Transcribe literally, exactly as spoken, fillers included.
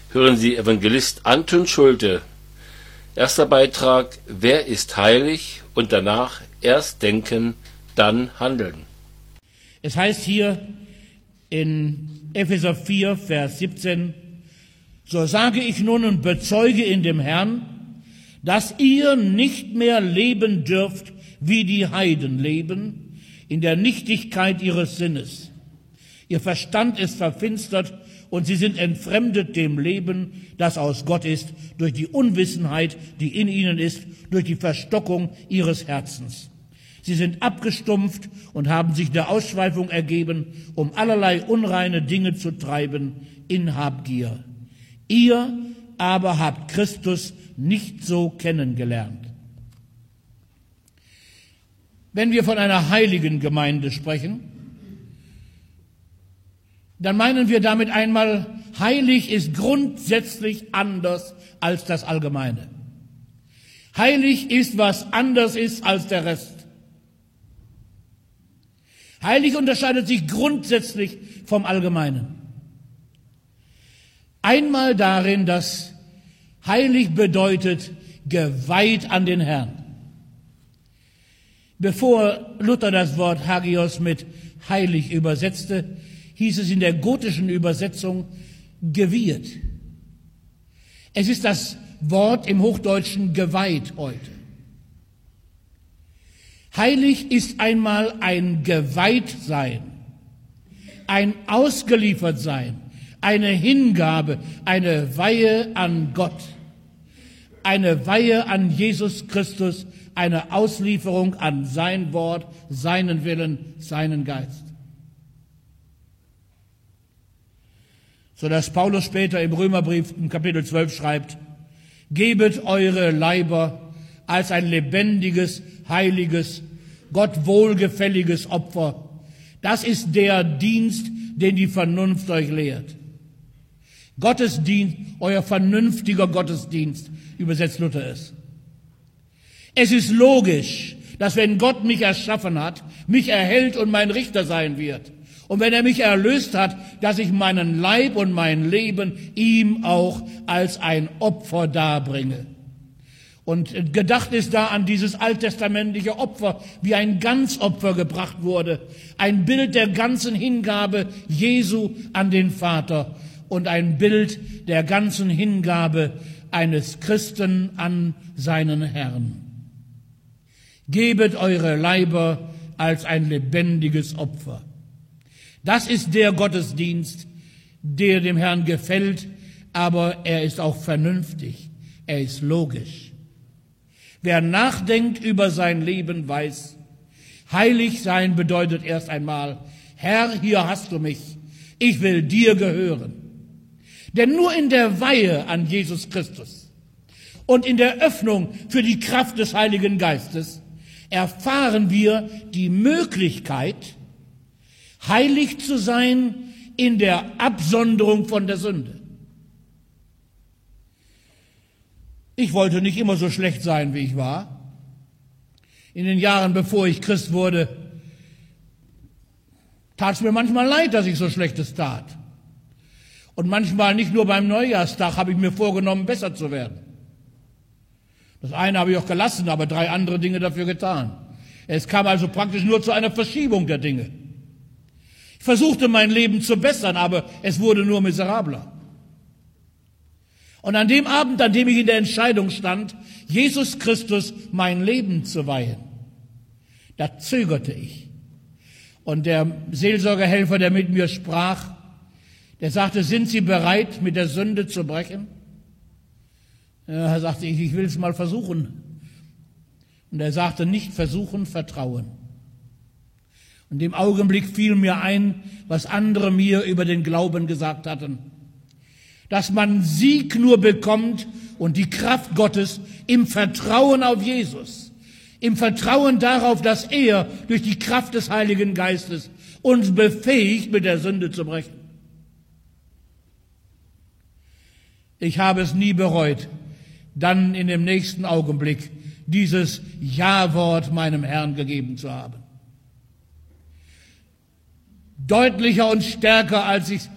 Hören Sie Evangelist Anton Schulte. Erster Beitrag: Wer ist heilig? Und danach: erst denken, dann handeln. Es heißt hier in Epheser vier, Vers siebzehn: So sage ich nun und bezeuge in dem Herrn, dass ihr nicht mehr leben dürft, wie die Heiden leben, in der Nichtigkeit ihres Sinnes. Ihr Verstand ist verfinstert und sie sind entfremdet dem Leben, das aus Gott ist, durch die Unwissenheit, die in ihnen ist, durch die Verstockung ihres Herzens. Sie sind abgestumpft und haben sich der Ausschweifung ergeben, um allerlei unreine Dinge zu treiben in Habgier. Ihr aber habt Christus nicht so kennengelernt. Wenn wir von einer heiligen Gemeinde sprechen, dann meinen wir damit einmal, heilig ist grundsätzlich anders als das Allgemeine. Heilig ist, was anders ist als der Rest. Heilig unterscheidet sich grundsätzlich vom Allgemeinen. Einmal darin, dass heilig bedeutet geweiht an den Herrn. Bevor Luther das Wort Hagios mit heilig übersetzte, hieß es in der gotischen Übersetzung geweiht. Es ist das Wort im Hochdeutschen geweiht heute. Heilig ist einmal ein Geweihtsein, ein Ausgeliefertsein, eine Hingabe, eine Weihe an Gott, eine Weihe an Jesus Christus, eine Auslieferung an sein Wort, seinen Willen, seinen Geist. So dass Paulus später im Römerbrief im Kapitel zwölf schreibt: Gebet eure Leiber als ein lebendiges, heiliges, Gott wohlgefälliges Opfer. Das ist der Dienst, den die Vernunft euch lehrt. Gottesdienst, euer vernünftiger Gottesdienst, übersetzt Luther es. Es ist logisch, dass wenn Gott mich erschaffen hat, mich erhält und mein Richter sein wird. Und wenn er mich erlöst hat, dass ich meinen Leib und mein Leben ihm auch als ein Opfer darbringe. Und gedacht ist da an dieses alttestamentliche Opfer, wie ein Ganzopfer gebracht wurde. Ein Bild der ganzen Hingabe Jesu an den Vater und ein Bild der ganzen Hingabe eines Christen an seinen Herrn. Gebet eure Leiber als ein lebendiges Opfer. Das ist der Gottesdienst, der dem Herrn gefällt, aber er ist auch vernünftig, er ist logisch. Wer nachdenkt über sein Leben, weiß, heilig sein bedeutet erst einmal: Herr, hier hast du mich, ich will dir gehören. Denn nur in der Weihe an Jesus Christus und in der Öffnung für die Kraft des Heiligen Geistes erfahren wir die Möglichkeit, heilig zu sein in der Absonderung von der Sünde. Ich wollte nicht immer so schlecht sein, wie ich war. In den Jahren, bevor ich Christ wurde, tat es mir manchmal leid, dass ich so Schlechtes tat. Und manchmal, nicht nur beim Neujahrstag, habe ich mir vorgenommen, besser zu werden. Das eine habe ich auch gelassen, aber drei andere Dinge dafür getan. Es kam also praktisch nur zu einer Verschiebung der Dinge. Ich versuchte, mein Leben zu bessern, aber es wurde nur miserabler. Und an dem Abend, an dem ich in der Entscheidung stand, Jesus Christus mein Leben zu weihen, da zögerte ich. Und der Seelsorgerhelfer, der mit mir sprach, der sagte: Sind Sie bereit, mit der Sünde zu brechen? Er sagte ich, ich will es mal versuchen. Und er sagte: Nicht versuchen, vertrauen. Und in dem Augenblick fiel mir ein, was andere mir über den Glauben gesagt hatten. Dass man Sieg nur bekommt und die Kraft Gottes im Vertrauen auf Jesus. Im Vertrauen darauf, dass er durch die Kraft des Heiligen Geistes uns befähigt, mit der Sünde zu brechen. Ich habe es nie bereut, dann in dem nächsten Augenblick dieses Ja-Wort meinem Herrn gegeben zu haben. Deutlicher und stärker, als ich